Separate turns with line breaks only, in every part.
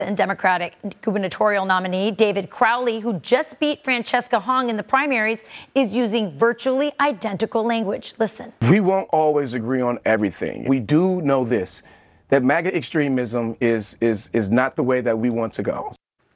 And Democratic gubernatorial nominee David Crowley, who just beat Francesca Hong in the primaries, is using virtually identical language. Listen.
We won't always agree on everything. We do know this, that MAGA extremism is not the way that we want to go.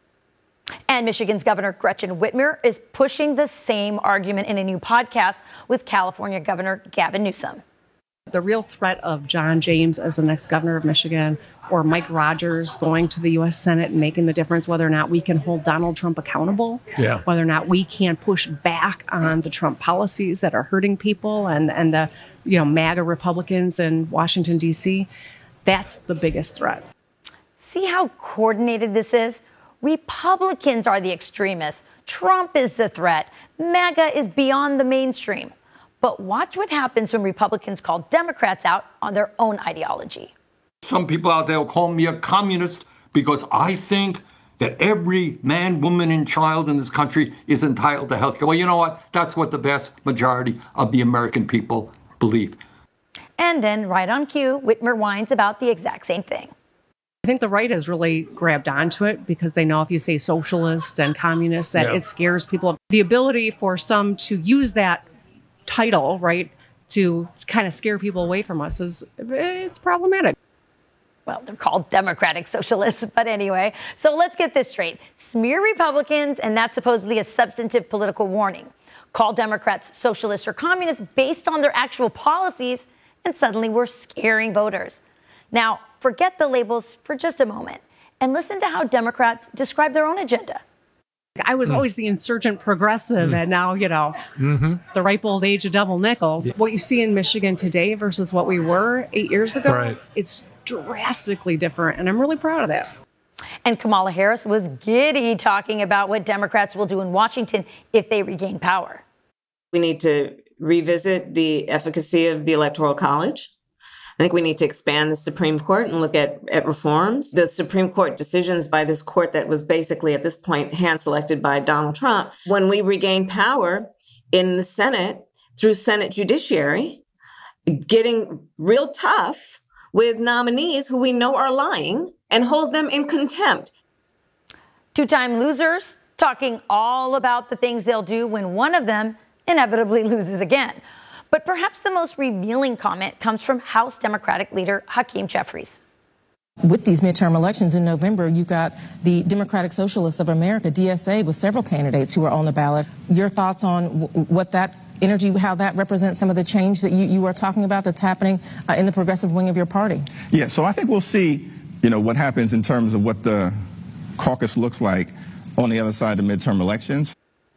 And Michigan's Governor Gretchen Whitmer is pushing the same argument in a new podcast with California Governor Gavin Newsom.
The real threat of John James as the next governor of Michigan or Mike Rogers going to the U.S. Senate and making the difference, whether or not we can hold Donald Trump accountable, whether or not we can push back on the Trump policies that are hurting people and the MAGA Republicans in Washington, D.C., that's the biggest threat.
See how coordinated this is? Republicans are the extremists. Trump is the threat. MAGA is beyond the mainstream. But watch what happens when Republicans call Democrats out on their own ideology.
Some people out there will call me a communist because I think that every man, woman, and child in this country is entitled to health care. Well, you know what? That's what the vast majority of the American people believe.
And then, right on cue, Whitmer whines about the exact same thing.
I think the right has really grabbed onto it because they know if you say socialist and communist, that it scares people. The ability for some to use that title, right, to kind of scare people away from us it's problematic.
Well, they're called Democratic Socialists, but anyway. So let's get this straight. Smear Republicans, and that's supposedly a substantive political warning. Call Democrats socialists or communists based on their actual policies, and suddenly we're scaring voters. Now, forget the labels for just a moment and listen to how Democrats describe their own agenda.
I was always the insurgent progressive, and now, the ripe old age of double nickels. What you see in Michigan today versus what we were 8 years ago, it's drastically different, and I'm really proud of that.
And Kamala Harris was giddy talking about what Democrats will do in Washington if they regain power.
We need to revisit the efficacy of the Electoral College. I think we need to expand the Supreme Court and look at reforms. The Supreme Court decisions by this court that was basically at this point hand-selected by Donald Trump. When we regain power in the Senate through Senate judiciary, getting real tough with nominees who we know are lying and hold them in contempt.
Two-time losers talking all about the things they'll do when one of them inevitably loses again. But perhaps the most revealing comment comes from House Democratic leader Hakeem Jeffries.
With these midterm elections in November, you've got the Democratic Socialists of America, DSA, with several candidates who are on the ballot. Your thoughts on what that energy, how that represents some of the change that you are talking about that's happening in the progressive wing of your party?
Yeah, so I think we'll see, what happens in terms of what the caucus looks like on the other side of midterm elections.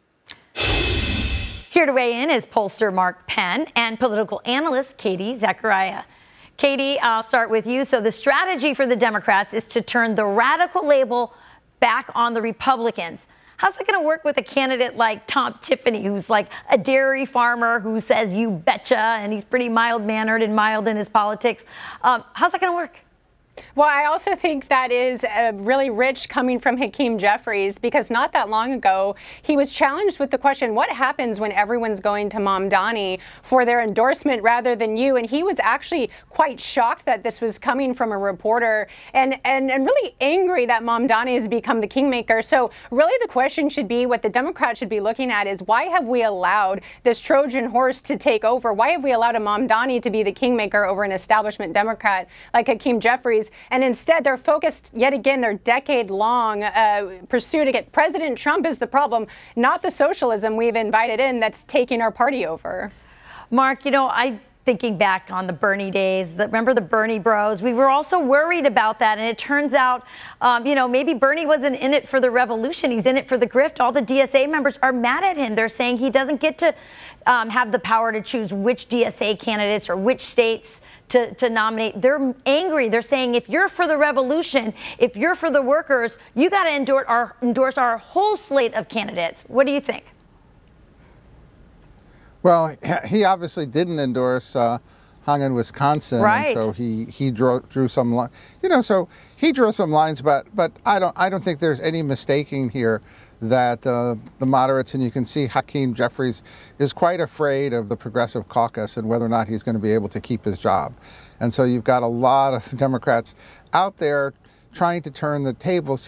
Here to weigh in is pollster Mark Penn and political analyst Katie Zachariah. Katie, I'll start with you. So the strategy for the Democrats is to turn the radical label back on the Republicans. How's it going to work with a candidate like Tom Tiffany, who's like a dairy farmer who says you betcha, and he's pretty mild-mannered and mild in his politics? How's that going to work?
Well, I also think that is really rich coming from Hakeem Jeffries, because not that long ago, he was challenged with the question, what happens when everyone's going to Mamdani for their endorsement rather than you? And he was actually quite shocked that this was coming from a reporter and really angry that Mamdani has become the kingmaker. So really the question should be, what the Democrats should be looking at is, why have we allowed this Trojan horse to take over? Why have we allowed a Mamdani to be the kingmaker over an establishment Democrat like Hakeem Jeffries? And instead, they're focused yet again, their decade-long pursuit to get President Trump is the problem, not the socialism we've invited in that's taking our party over.
Mark, thinking back on the Bernie days, remember the Bernie bros? We were also worried about that. And it turns out, maybe Bernie wasn't in it for the revolution. He's in it for the grift. All the DSA members are mad at him. They're saying he doesn't get to have the power to choose which DSA candidates or which states to nominate. They're angry. They're saying, if you're for the revolution, if you're for the workers, you got to endorse our whole slate of candidates. What do you think?
Well, he obviously didn't endorse Hong in Wisconsin,
right?
And so he drew some lines. So he drew some lines, but I don't think there's any mistaking here that the moderates, and you can see Hakeem Jeffries is quite afraid of the Progressive Caucus and whether or not he's going to be able to keep his job. And so you've got a lot of Democrats out there trying to turn the tables